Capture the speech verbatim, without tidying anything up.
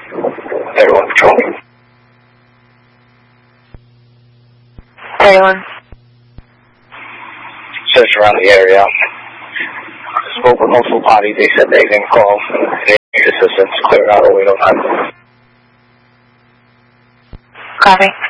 thirty-one Patrol. thirty-one. Search around the area. Spoke with multiple parties. They said they can call. They need assistance. Clear out all we don't have. Copy.